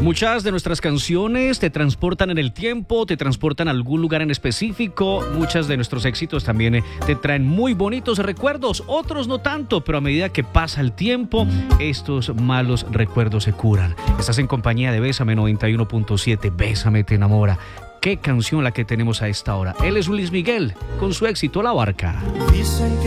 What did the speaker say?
Muchas de nuestras canciones te transportan en el tiempo, te transportan a algún lugar en específico. Muchas de nuestros éxitos también te traen muy bonitos recuerdos, otros no tanto, pero a medida que pasa el tiempo, estos malos recuerdos se curan. Estás en compañía de Bésame 91.7, Bésame te enamora. ¿Qué canción la que tenemos a esta hora? Él es Luis Miguel, con su éxito La Barca.